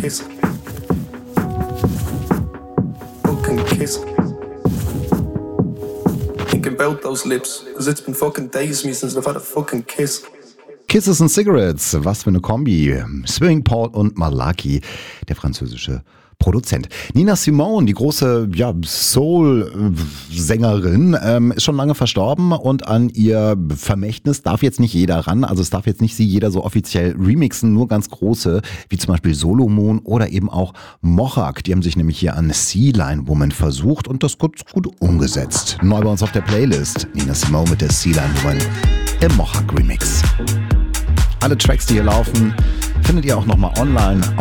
kiss. Fucking kiss. Thinking about those lips, cause it's been fucking days me since I've had a fucking kiss. Kisses and Cigarettes, was für eine Kombi. Swing Paul und Malaki, der französische Produzent. Nina Simone, die große Soul-Sängerin, ist schon lange verstorben und an ihr Vermächtnis darf jetzt nicht jeder ran. Also es darf jetzt nicht jeder so offiziell remixen, nur ganz große, wie zum Beispiel Solomon oder eben auch Mohawk. Die haben sich nämlich hier an Sea Lion Woman versucht und das gut umgesetzt. Neu bei uns auf der Playlist. Nina Simone mit der Sea Lion Woman im Mohawk Remix. Alle Tracks, die hier laufen, findet ihr auch nochmal online